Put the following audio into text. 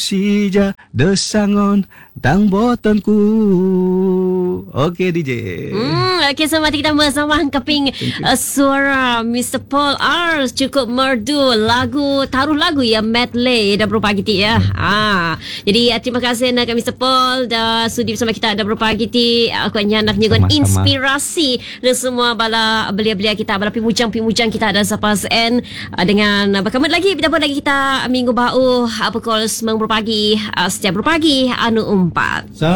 Sija desangon tang botonku. Okey DJ. Okey, so mari kita bersama keping suara Mr. Paul R cukup merdu, lagu taruh lagu ya medley dah beberapa pagi ya. Jadi terima kasih nak Mr. Paul dah sudi bersama kita dah beberapa pagi. Aku nak nyugun inspirasi dan semua bala belia-belia kita, bala pimujang-pimujang kita ada Sapas N dengan berkamat lagi berapa lagi kita minggu baru apa call semang berpagi setiap berpagi anu 4.